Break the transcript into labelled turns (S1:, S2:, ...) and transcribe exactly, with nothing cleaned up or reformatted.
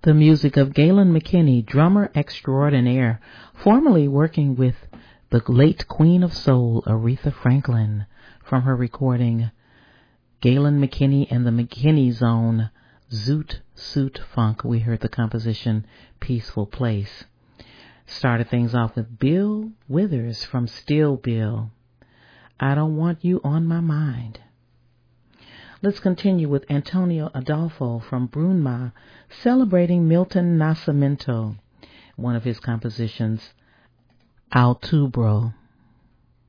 S1: The music of Galen McKinney, drummer extraordinaire, formerly working with the late Queen of Soul, Aretha Franklin, from her recording Galen McKinney and the McKinney Zone, Zoot Suit Funk. We heard the composition Peaceful Place. Started things off with Bill Withers from Still Bill, I Don't Want You on My Mind. Let's continue with Antonio Adolfo from Brunma, celebrating Milton Nascimento, one of his compositions, Al Tubro.